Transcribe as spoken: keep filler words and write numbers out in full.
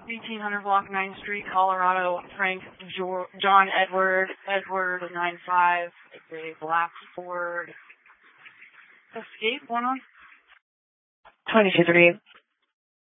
eighteen hundred block ninth Street, Colorado, Frank jo- John Edward, Edward nine five, a black Ford Escape, one on? twenty-two three.